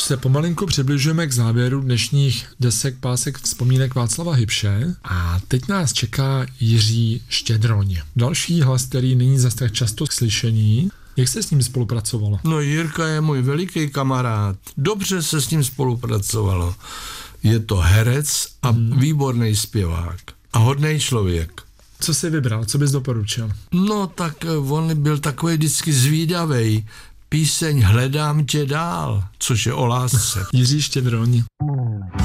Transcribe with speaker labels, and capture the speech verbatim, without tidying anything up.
Speaker 1: Už se pomalinku přibližujeme k závěru dnešních desek pásek vzpomínek Václava Hybše a teď nás čeká Jiří Štědroň. Další hlas, který není zas tak často slyšený. Jak se s ním spolupracovalo?
Speaker 2: No Jirka je můj veliký kamarád. Dobře se s ním spolupracovalo. Je to herec a hmm. výborný zpěvák. A hodnej člověk.
Speaker 1: Co jsi vybral? Co bys doporučil?
Speaker 2: No tak on byl takový vždycky zvídavej. Píseň Hledám tě dál, což je o lásce.
Speaker 1: Jiří Štědroň.